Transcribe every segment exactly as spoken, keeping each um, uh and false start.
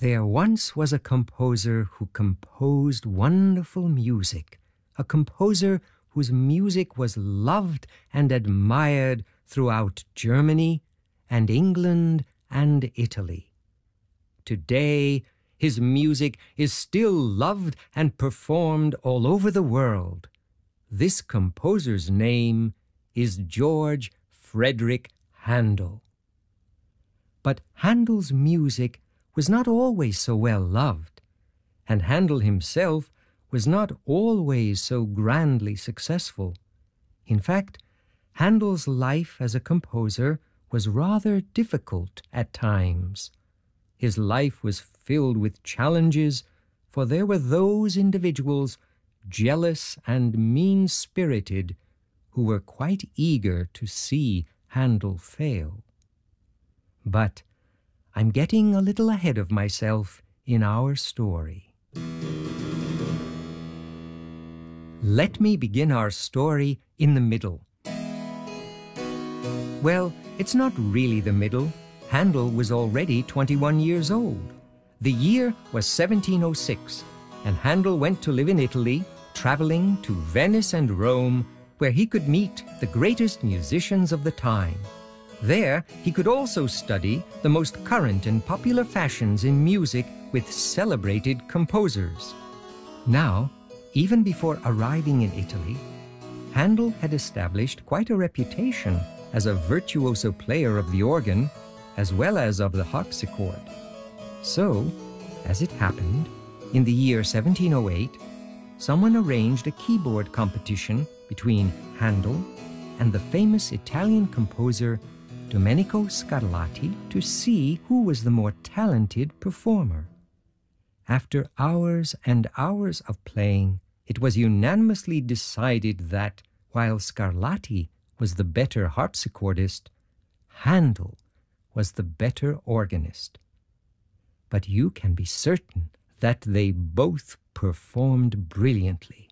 There once was a composer who composed wonderful music, a composer whose music was loved and admired throughout Germany and England and Italy. Today, his music is still loved and performed all over the world. This composer's name is George Frederick Handel. But Handel's music was not always so well loved, and Handel himself was not always so grandly successful. In fact, Handel's life as a composer was rather difficult at times. His life was filled with challenges, for there were those individuals, jealous and mean-spirited, who were quite eager to see Handel fail. But I'm getting a little ahead of myself in our story. Let me begin our story in the middle. Well, it's not really the middle. Handel was already twenty-one years old. The year was seventeen oh six, and Handel went to live in Italy, traveling to Venice and Rome, where he could meet the greatest musicians of the time. There, he could also study the most current and popular fashions in music with celebrated composers. Now, even before arriving in Italy, Handel had established quite a reputation as a virtuoso player of the organ, as well as of the harpsichord. So, as it happened, in the year seventeen oh eight, someone arranged a keyboard competition between Handel and the famous Italian composer Domenico Scarlatti to see who was the more talented performer. After hours and hours of playing, it was unanimously decided that, while Scarlatti was the better harpsichordist, Handel was the better organist. But you can be certain that they both performed brilliantly.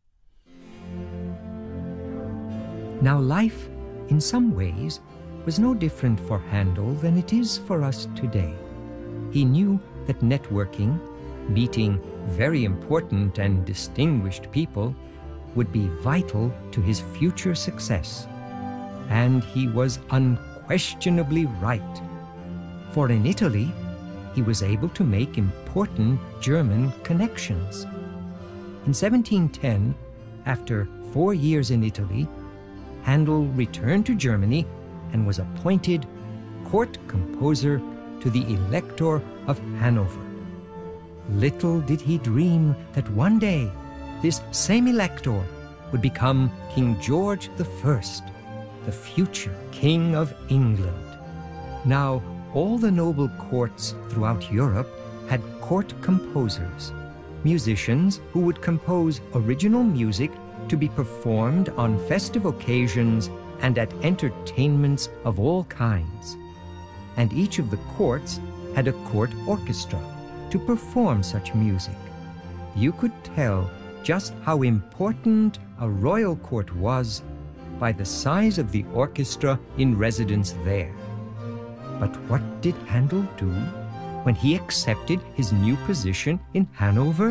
Now, life, in some ways, was no different for Handel than it is for us today. He knew that networking, meeting very important and distinguished people, would be vital to his future success. And he was unquestionably right. For in Italy, he was able to make important German connections. In seventeen ten, after four years in Italy, Handel returned to Germany and was appointed court composer to the Elector of Hanover. Little did he dream that one day this same Elector would become King George the First, the future King of England. Now, all the noble courts throughout Europe had court composers, musicians who would compose original music to be performed on festive occasions and at entertainments of all kinds. And each of the courts had a court orchestra to perform such music. You could tell just how important a royal court was by the size of the orchestra in residence there. But what did Handel do when he accepted his new position in Hanover?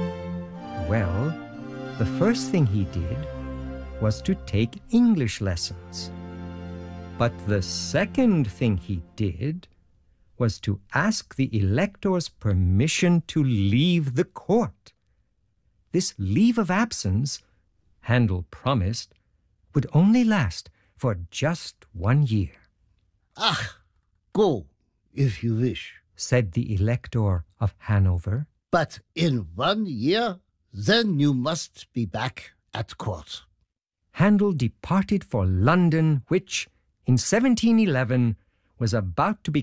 Well, the first thing he did was to take English lessons. But the second thing he did was to ask the Elector's permission to leave the court. This leave of absence, Handel promised, would only last for just one year. Ach, go, if you wish, said the Elector of Hanover. But in one year, then you must be back at court. Handel departed for London, which, in seventeen eleven, was about to be